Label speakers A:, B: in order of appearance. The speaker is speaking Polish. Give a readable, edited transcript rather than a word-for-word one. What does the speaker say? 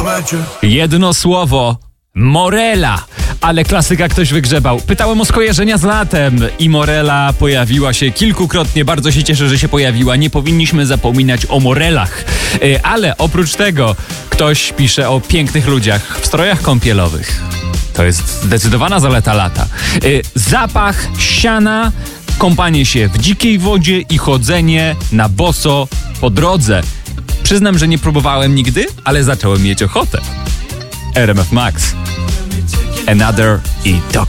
A: Jedno słowo. Morela. Ale klasyka ktoś wygrzebał. Pytałem o skojarzenia z latem i Morela pojawiła się kilkukrotnie. Bardzo się cieszę, że się pojawiła. Nie powinniśmy zapominać o morelach. Ale oprócz tego ktoś pisze o pięknych ludziach w strojach kąpielowych. To jest zdecydowana zaleta lata. Zapach siana, kąpanie się w dzikiej wodzie i chodzenie na boso po drodze. Przyznam, że nie próbowałem nigdy, ale zacząłem mieć ochotę. RMF Max. Another i Dr.